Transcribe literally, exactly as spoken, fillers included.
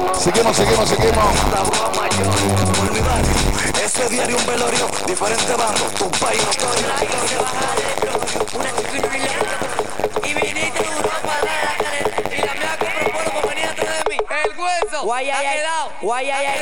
Seguimos, seguimos, seguimos. Ese diario un velorio, diferente bando, tu país notorio. Y viniste a Europa de la caleta. Y la mía compró polvo por venir atrás de mí. El hueso ha quedado. Guay, ay, ay.